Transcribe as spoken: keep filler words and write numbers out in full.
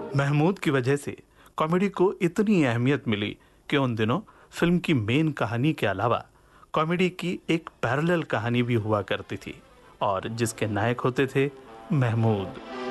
महमूद की वजह से कॉमेडी को इतनी अहमियत मिली कि उन दिनों फिल्म की मेन कहानी के अलावा कॉमेडी की एक पैरेलल कहानी भी हुआ करती थी और जिसके नायक होते थे महमूद।